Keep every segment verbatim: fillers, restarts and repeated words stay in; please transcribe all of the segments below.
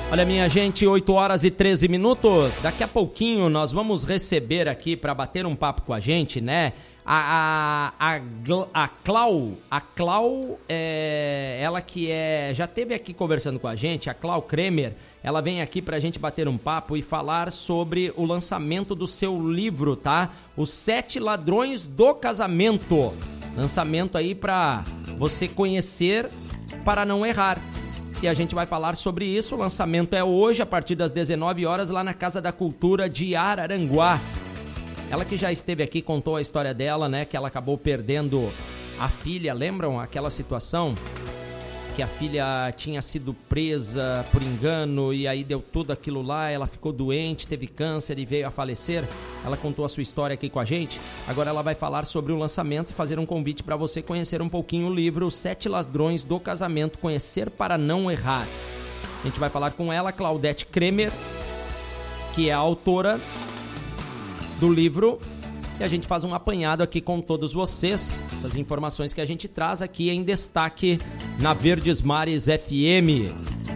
Olha, minha gente, oito horas e treze minutos. Daqui a pouquinho nós vamos receber aqui para bater um papo com a gente, né? A, a, a, a Clau, a Clau, é, ela que é, já esteve aqui conversando com a gente, a Clau Kremer, ela vem aqui pra gente bater um papo e falar sobre o lançamento do seu livro, tá? Os Sete Ladrões do Casamento. Lançamento aí pra você conhecer para não errar. E a gente vai falar sobre isso. O lançamento é hoje, a partir das dezenove horas, lá na Casa da Cultura de Araranguá. Ela que já esteve aqui, contou a história dela, né? Que ela acabou perdendo a filha. Lembram aquela situação? Que a filha tinha sido presa por engano e aí deu tudo aquilo lá. Ela ficou doente, teve câncer e veio a falecer. Ela contou a sua história aqui com a gente. Agora ela vai falar sobre o lançamento e fazer um convite para você conhecer um pouquinho o livro Os Sete Ladrões do Casamento, Conhecer para Não Errar. A gente vai falar com ela, Claudete Kremer, que é a autora do livro, e a gente faz um apanhado aqui com todos vocês, essas informações que a gente traz aqui em destaque na Verdes Mares F M.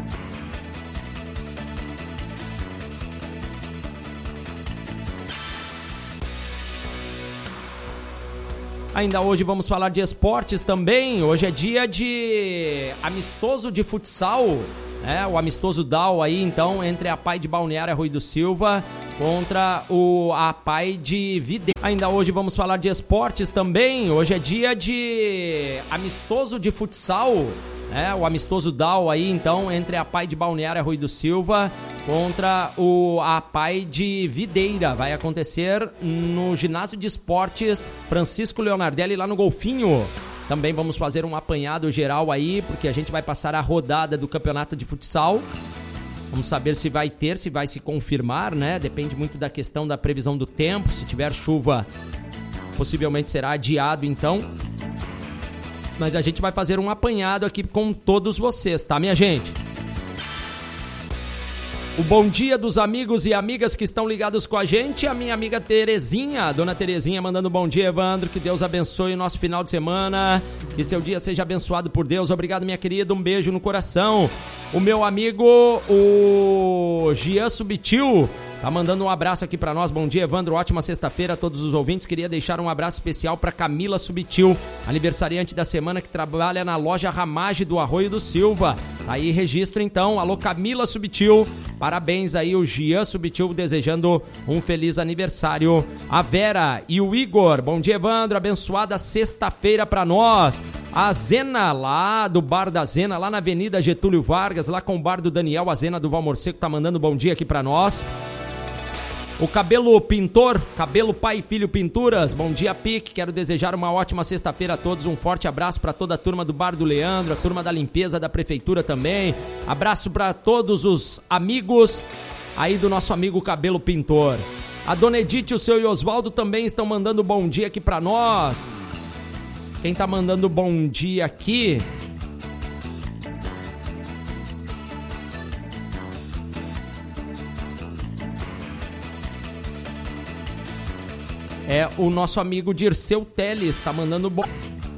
Ainda hoje vamos falar de esportes também. Hoje é dia de amistoso de futsal, né? O amistoso D A O aí, então, entre a Pai de Balneário Arroio do Silva contra o, a Pai de Videira. Ainda hoje vamos falar de esportes também. Hoje é dia de amistoso de futsal, né? O amistoso D A O aí, então, entre a Pai de Balneário Arroio do Silva contra o, a Pai de Videira. Vai acontecer no Ginásio de Esportes Francisco Leonardelli, lá no Golfinho. Também vamos fazer um apanhado geral aí, porque a gente vai passar a rodada do campeonato de futsal. Vamos saber se vai ter, se vai se confirmar, né? Depende muito da questão da previsão do tempo. Se tiver chuva, possivelmente será adiado, então. Mas a gente vai fazer um apanhado aqui com todos vocês, tá, minha gente? O bom dia dos amigos e amigas que estão ligados com a gente. A minha amiga Terezinha, a dona Terezinha, mandando bom dia, Evandro. Que Deus abençoe o nosso final de semana. Que seu dia seja abençoado por Deus. Obrigado, minha querida. Um beijo no coração. O meu amigo, o Gian Subtil, tá mandando um abraço aqui pra nós. Bom dia, Evandro. Ótima sexta-feira a todos os ouvintes. Queria deixar um abraço especial pra Camila Subtil, aniversariante da semana, que trabalha na loja Ramage do Arroio do Silva. Aí registro então. Alô, Camila Subtil. Parabéns aí, o Gian Subtil, desejando um feliz aniversário. A Vera e o Igor. Bom dia, Evandro. Abençoada sexta-feira pra nós. A Zena, lá do Bar da Zena, lá na Avenida Getúlio Vargas, lá com o Bar do Daniel. A Zena do Valmorceco tá mandando bom dia aqui pra nós. O Cabelo Pintor, Cabelo Pai e Filho Pinturas, bom dia, Pique. Quero desejar uma ótima sexta-feira a todos. Um forte abraço para toda a turma do Bar do Leandro, a turma da limpeza da prefeitura também. Abraço para todos os amigos aí do nosso amigo Cabelo Pintor. A Dona Edith e o seu Oswaldo também estão mandando bom dia aqui para nós. Quem tá mandando bom dia aqui... é o nosso amigo Dirceu Teles, tá mandando bom...